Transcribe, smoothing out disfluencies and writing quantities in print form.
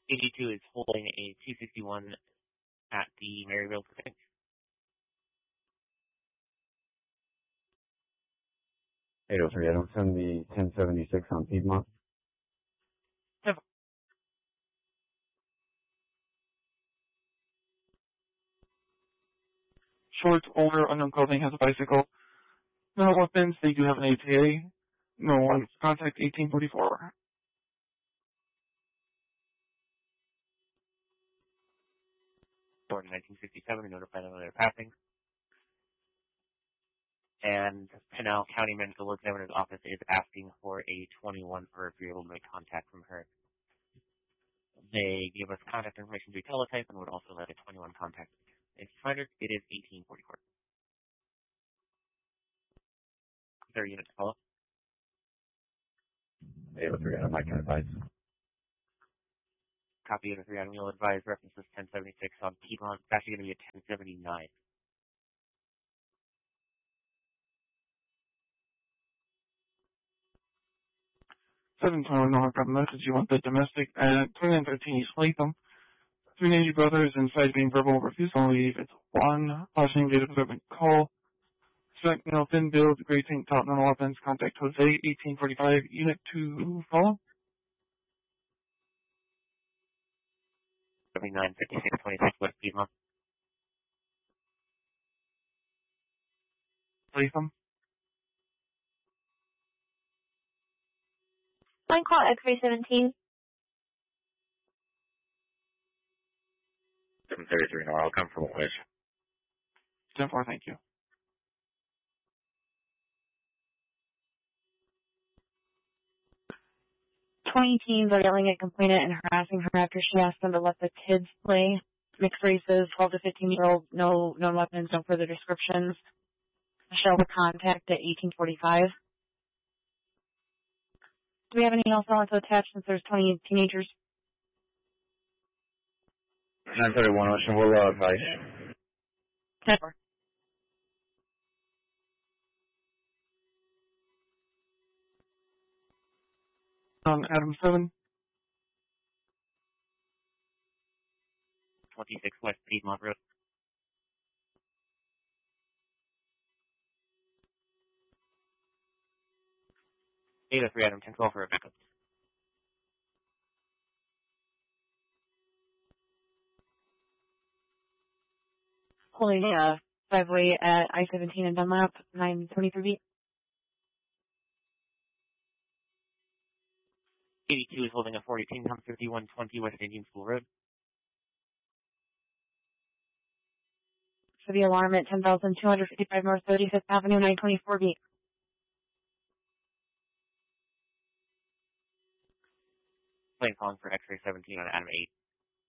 82 is holding a 261 at the Maryville precinct. $803, Adam, send the 1076 on Piedmont. Short, older, unknown clothing, has a bicycle. No weapons, they do have an ATA. No one, contact 1844. Born in 1967, notified of their passing. And Pinal County Medical Examiner's Office is asking for a 21 for if you're able to make contact from her. They give us contact information to teletype and would also let a 21 contact. If you find her, it is 1844. Is there a unit to follow? 803, Adam, I can advise. Copy of the 3 Adam, you'll advise references 1076 on Piedmont. It's actually going to be a 1079. No, I've got a message. You want the domestic at 2913 East Latham. 3 Navy brothers inside being verbal refusal to leave. It's 1 flashing data equipment call. Spec male, thin build, gray tank top, no weapons. Contact Jose 1845 unit 2 follow. 79, 56, 26 West Piedmont. Latham. Line call X-ray 17. 733, no, I'll come from a wish. 10-4, thank you. Teens are yelling at complainant and harassing her after she asked them to let the kids play. Mixed races, 12 to 15-year-old, no known weapons, no further descriptions. Michelle with contact at 1845. Do we have anything else I want to attach since there's 20 teenagers? 931, Ocean, we'll advise. 10-4. On Adam 7. 26 West Piedmont Road. Ada 3 Adam 1012 for a backup. Holding a 5-way at I-17 and Dunlap, 923 82 is holding a 418 on 5120 West Indian School Road. For the alarm at 10,255 North 35th Avenue, 924B. Plane calling for X-ray 17 on Adam 8.